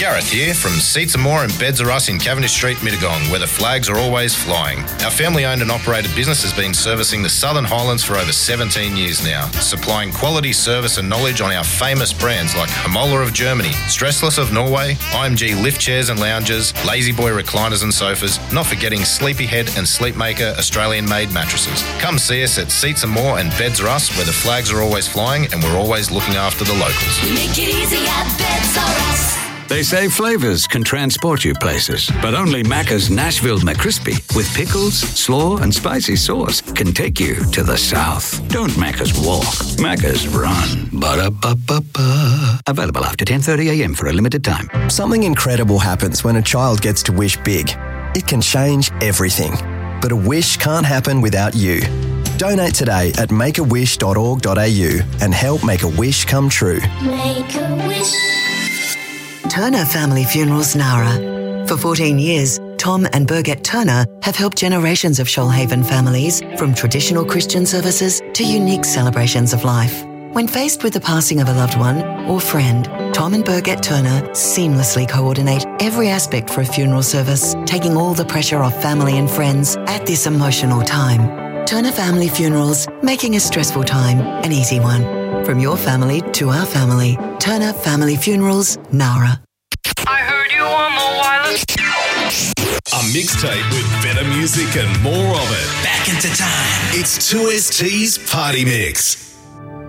Gareth here from Seats and More and Beds Are Us in Cavendish Street, Mittagong, where the flags are always flying. Our family-owned and operated business has been servicing the Southern Highlands for over 17 years now, supplying quality service and knowledge on our famous brands like Hamola of Germany, Stressless of Norway, IMG lift chairs and lounges, Lazy Boy recliners and sofas, not forgetting Sleepyhead and Sleepmaker Australian-made mattresses. Come see us at Seats and More and Beds Are Us, where the flags are always flying and we're always looking after the locals. We make it easy at Beds Are Us. They say flavours can transport you places, but only Macca's Nashville McCrispy with pickles, slaw and spicy sauce can take you to the south. Don't Macca's walk, Macca's run. Ba-da-ba-ba-ba. Available after 10:30am for a limited time. Something incredible happens when a child gets to wish big. It can change everything. But a wish can't happen without you. Donate today at makeawish.org.au and help make a wish come true. Make a wish. Turner Family Funerals Nara. For 14 years, Tom and Birgit Turner have helped generations of Shoalhaven families, from traditional Christian services to unique celebrations of life. When faced with the passing of a loved one or friend, Tom and Birgit Turner seamlessly coordinate every aspect for a funeral service, taking all the pressure off family and friends at this emotional time. Turner Family Funerals, making a stressful time an easy one. From your family to our family, Turner Family Funerals, Nara. I heard you on the wireless. A mixtape with better music and more of it. Back into time. It's 2ST's Party Mix.